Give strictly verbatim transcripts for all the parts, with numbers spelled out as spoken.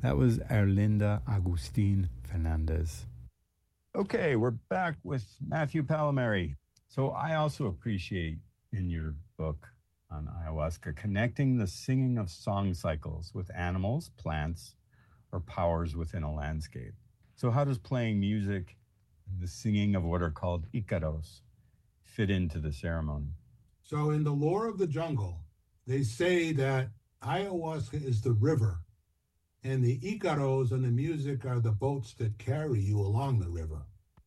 That was Erlinda Agustin Fernandez. Okay, we're back with Matthew Pallamary. So I also appreciate in your book on ayahuasca connecting the singing of song cycles with animals, plants, or powers within a landscape. So how does playing music, the singing of what are called icaros, fit into the ceremony? So in the lore of the jungle, they say that ayahuasca is the river, and the icaros and the music are the boats that carry you along the river.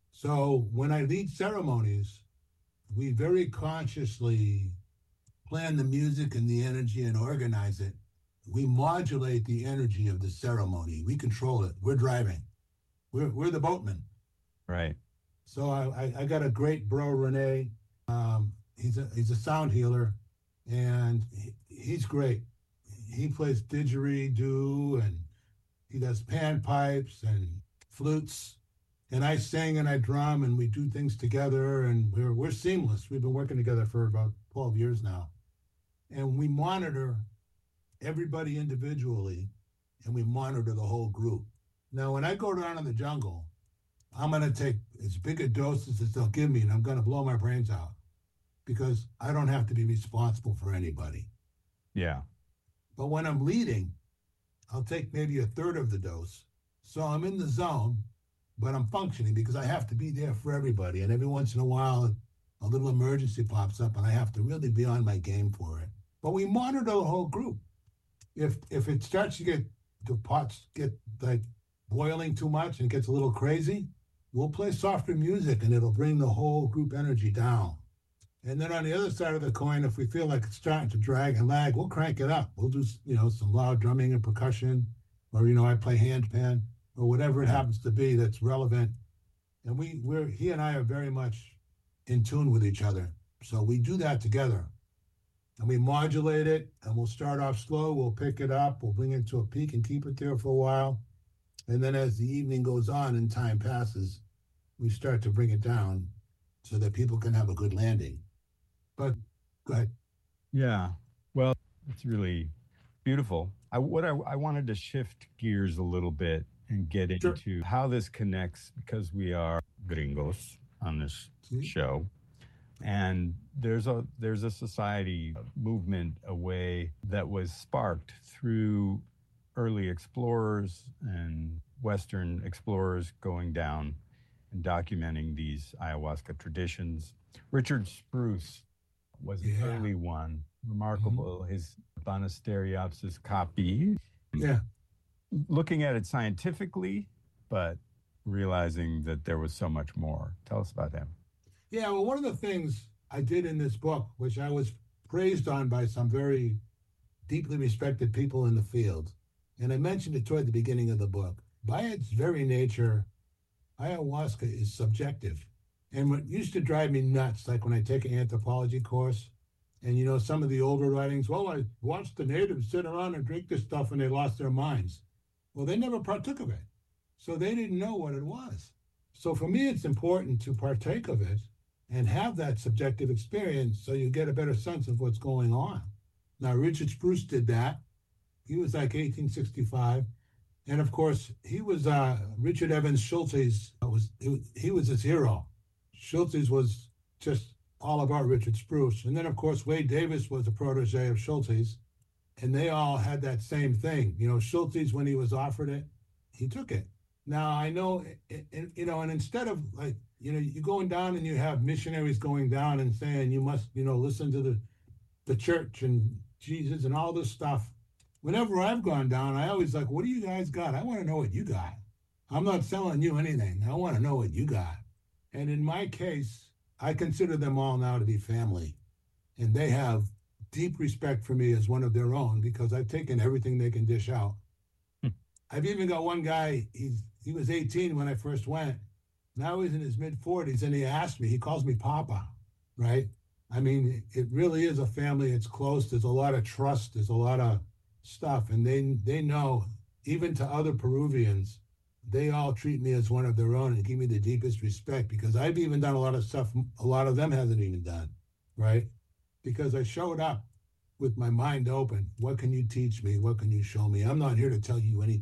So when I lead ceremonies, we very consciously plan the music and the energy and organize it. We modulate the energy of the ceremony. We control it. We're driving. We're we're the boatman. Right. So I, I, I got a great bro, Renee. Um, he's a he's a sound healer, and he, he's great. He plays didgeridoo, and he does panpipes and flutes, and I sing and I drum, and we do things together, and we're we're seamless. We've been working together for about twelve years now, and we monitor everybody individually, and we monitor the whole group. Now, when I go down in the jungle, I'm going to take as big a doses as they'll give me, and I'm going to blow my brains out because I don't have to be responsible for anybody. Yeah. But when I'm leading, I'll take maybe a third of the dose. So I'm in the zone, but I'm functioning because I have to be there for everybody. And every once in a while, a little emergency pops up, and I have to really be on my game for it. But we monitor the whole group. If if it starts to get, the pots get like boiling too much and it gets a little crazy, we'll play softer music and it'll bring the whole group energy down. And then on the other side of the coin, if we feel like it's starting to drag and lag, we'll crank it up. We'll do, you know, some loud drumming and percussion, or, you know, I play handpan or whatever it happens to be that's relevant. And we, we're, he and I are very much in tune with each other. So we do that together. And we modulate it, and we'll start off slow. We'll pick it up. We'll bring it to a peak and keep it there for a while. And then as the evening goes on and time passes, we start to bring it down so that people can have a good landing. But go ahead. Yeah. Well, it's really beautiful. I, what I, I wanted to shift gears a little bit and get Sure. into how this connects, because we are gringos on this See? show. And there's a there's a society movement, a way that was sparked through early explorers and Western explorers going down and documenting these ayahuasca traditions. Richard Spruce was an Yeah. early one, remarkable. Mm-hmm. His Banasteriopsis copy. Yeah. Looking at it scientifically, but realizing that there was so much more. Tell us about him. Yeah, well, one of the things I did in this book, which I was praised on by some very deeply respected people in the field, and I mentioned it toward the beginning of the book, by its very nature, ayahuasca is subjective. And what used to drive me nuts, like when I take an anthropology course, and, you know, some of the older writings, well, I watched the natives sit around and drink this stuff and they lost their minds. Well, they never partook of it. So they didn't know what it was. So for me, it's important to partake of it and have that subjective experience so you get a better sense of what's going on. Now, Richard Spruce did that. He was like eighteen sixty-five. And of course, he was, uh, Richard Evans Schultes, was, he, he was his hero. Schultes was just all about Richard Spruce. And then, of course, Wade Davis was a protege of Schultes. And they all had that same thing. You know, Schultes, when he was offered it, he took it. Now, I know, you know, and instead of like, you know, you're going down and you have missionaries going down and saying you must, you know, listen to the, the church and Jesus and all this stuff. Whenever I've gone down, I always like, what do you guys got? I want to know what you got. I'm not selling you anything. I want to know what you got. And in my case, I consider them all now to be family. And they have deep respect for me as one of their own because I've taken everything they can dish out. I've even got one guy, he's, he was eighteen when I first went. Now he's in his mid forties, and he asked me, he calls me Papa, right? I mean, it really is a family. It's close. There's a lot of trust. There's a lot of stuff. And they they know, even to other Peruvians, they all treat me as one of their own and give me the deepest respect because I've even done a lot of stuff a lot of them hasn't even done, right? Because I showed up with my mind open. What can you teach me? What can you show me? I'm not here to tell you anything.